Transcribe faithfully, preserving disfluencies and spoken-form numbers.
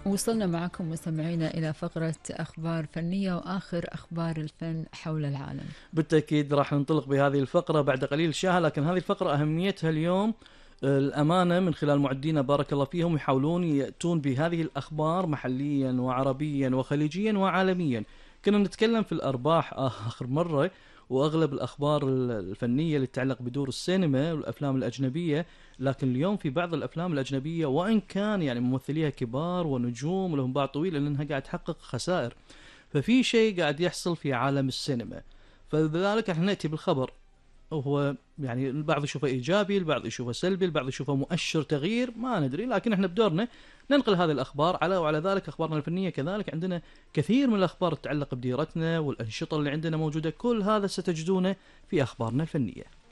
وصلنا معكم مستمعينا إلى فقرة أخبار فنية وآخر أخبار الفن حول العالم. بالتأكيد راح ننطلق بهذه الفقرة بعد قليل شاهة، لكن هذه الفقرة أهميتها اليوم الأمانة من خلال معدينا بارك الله فيهم يحاولون يأتون بهذه الأخبار محليا وعربيا وخليجيا وعالميا. كنا نتكلم في الأرباح آخر مرة، وأغلب الأخبار الفنية اللي تتعلق بدور السينما والأفلام الأجنبية، لكن اليوم في بعض الأفلام الأجنبية وإن كان يعني ممثليها كبار ونجوم ولهم باع طويل إلا أنها قاعد تحقق خسائر، ففي شيء قاعد يحصل في عالم السينما. فلذلك احنا نأتي بالخبر، وهو يعني البعض يشوفه إيجابي، البعض يشوفه سلبي، البعض يشوفه مؤشر تغيير، ما ندري، لكن احنا بدورنا ننقل هذه الأخبار على وعلى ذلك أخبارنا الفنية كذلك. عندنا كثير من الأخبار تتعلق بديرتنا والأنشطة اللي عندنا موجودة، كل هذا ستجدونه في أخبارنا الفنية.